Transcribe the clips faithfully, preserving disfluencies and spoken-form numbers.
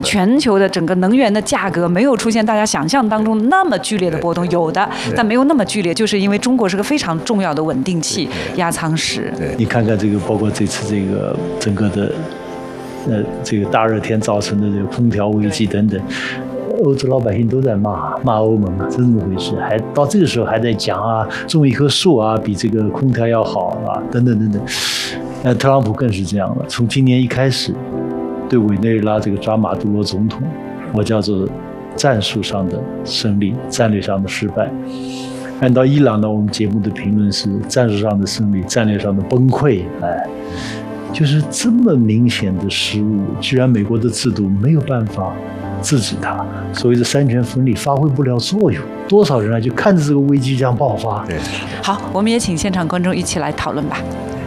全球的整个能源的价格没有出现大家想象当中那么剧烈的波动，有的，但没有那么剧烈，就是因为中国是个非常重要的稳定器、压舱石。 对，你看看这个，包括这次这个整个的，呃，这个大热天造成的这个空调危机等等。欧洲老百姓都在骂骂欧盟啊，是这么回事？还到这个时候还在讲啊，种一棵树啊，比这个空调要好啊，等等等等。那特朗普更是这样了，从今年一开始，对委内瑞拉这个抓马杜罗总统，我叫做战术上的胜利，战略上的失败。按照伊朗呢，我们节目的评论是战术上的胜利，战略上的崩溃。哎，就是这么明显的失误，居然美国的制度没有办法制止它，所谓的三权分立发挥不了作用，多少人啊就看着这个危机这样爆发。 对，好，我们也请现场观众一起来讨论吧。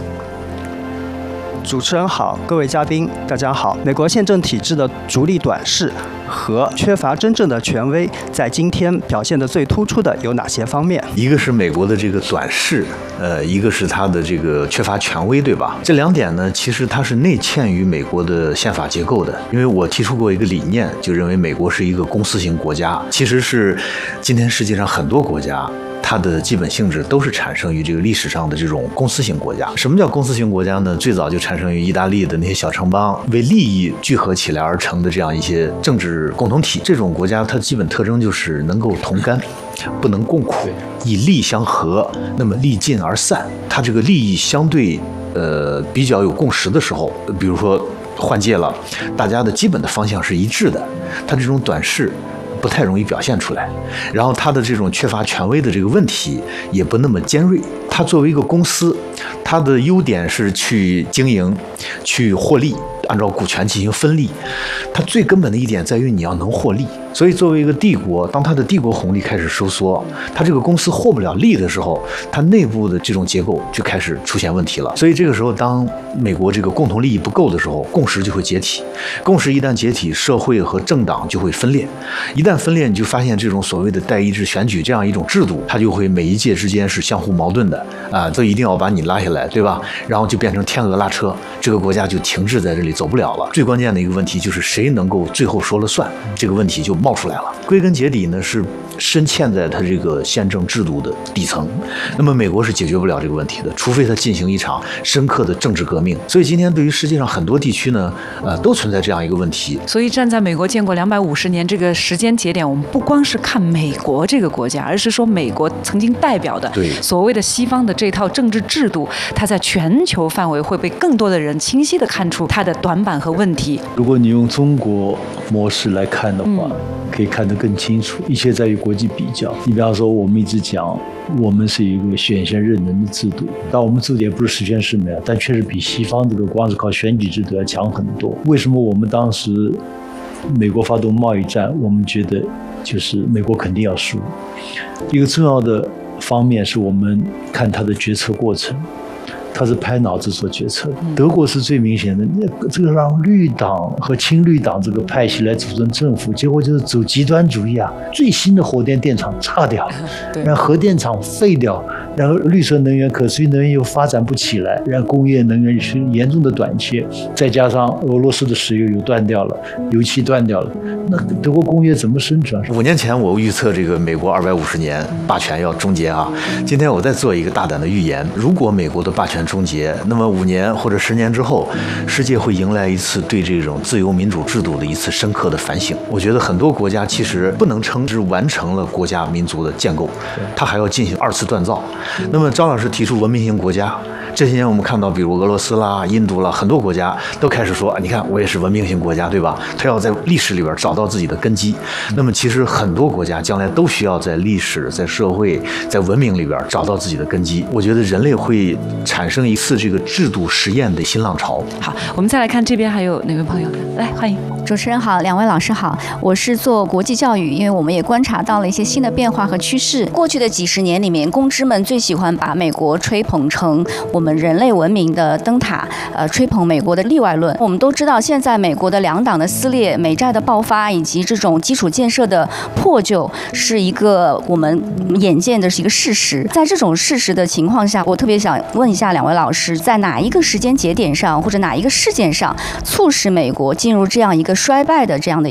主持人好，各位嘉宾大家好。美国宪政体制的逐利短视和缺乏真正的权威，在今天表现得最突出的有哪些方面？ 一个是美国的这个短视，呃，一个是它的这个缺乏权威，对吧？这两点呢，其实它是内嵌于美国的宪法结构的。因为我提出过一个理念，就认为美国是一个公司型国家，其实是今天世界上很多国家，它的基本性质都是产生于这个历史上的这种公司型国家。什么叫公司型国家呢？最早就产生于意大利的那些小城邦，为利益聚合起来而成的这样一些政治共同体。这种国家它基本特征就是能够同甘，不能共苦，以利相合，那么利尽而散。它这个利益相对呃比较有共识的时候，比如说换届了，大家的基本的方向是一致的，它这种短视不太容易表现出来，然后它的这种缺乏权威的这个问题也不那么尖锐。它作为一个公司，它的优点是去经营、去获利，按照股权进行分利。它最根本的一点在于你要能获利。所以作为一个帝国，当它的帝国红利开始收缩，它这个公司获不了利的时候，它内部的这种结构就开始出现问题了。所以这个时候，当美国这个共同利益不够的时候，共识就会解体。共识一旦解体，社会和政党就会分裂。一旦分裂，你就发现这种所谓的代议制选举这样一种制度，它就会每一届之间是相互矛盾的啊，都一定要把你拉下来，对吧？然后就变成天鹅拉车，这个国家就停滞在这里，走不了了。最关键的一个问题就是谁能够最后说了算，这个问题就冒出来了。归根结底呢，是深嵌在它这个宪政制度的底层。那么美国是解决不了这个问题的，除非它进行一场深刻的政治革命。所以今天对于世界上很多地区呢，呃，都存在这样一个问题。 所以站在美国建国两百五十年这个时间节点，我们不光是看美国这个国家，而是说美国曾经代表的所谓的西方的这套政治制度，它在全球范围会被更多的人清晰地看出它的短板和问题。 如果你用中国模式来看的话，嗯，可以看得更清楚，一切在于国际比较。你比方说，我们一直讲，我们是一个选贤任能的制度，但我们制度也不是十全十美啊，但确实比西方这个光是靠选举制度要强很多。为什么我们当时美国发动贸易战，我们觉得就是美国肯定要输？一个重要的方面是我们看它的决策过程。他是拍脑子做决策的，德国是最明显的，这个让绿党和亲绿党这个派系来组成政府，结果就是走极端主义啊！最新的火电电厂炸掉，让核电厂废掉，然后绿色能源、可持续能源又发展不起来，让工业能源是严重的短缺，再加上俄罗斯的石油又断掉了，油气断掉了，那德国工业怎么生存？ 五年前我预测这个美国二百五十年霸权要终结啊，今天我再做一个大胆的预言：如果美国的霸权终结，那么五年或者十年之后，世界会迎来一次对这种自由民主制度的一次深刻的反省。我觉得很多国家其实不能称之完成了国家民族的建构，它还要进行二次锻造。那么张老师提出文明型国家，这些年我们看到，比如俄罗斯啦、印度啦，很多国家都开始说，你看我也是文明型国家，对吧？他要在历史里边找到自己的根基。那么其实很多国家将来都需要在历史、在社会、在文明里边找到自己的根基。我觉得人类会产生一次这个制度实验的新浪潮。 好，我们再来看这边还有哪位朋友？来，欢迎。 主持人好，两位老师好，我是做国际教育，因为我们也观察到了一些新的变化和趋势。过去的几十年里面，公知们最喜欢把美国吹捧成我们人类文明的灯塔，呃，吹捧美国的例外论。我们都知道，现在美国的两党的撕裂、美债的爆发以及这种基础建设的破旧，是一个我们眼见的是一个事实。在这种事实的情况下，我特别想问一下两位老师，在哪一个时间节点上，或者哪一个事件上，促使美国进入这样一个衰败的这样的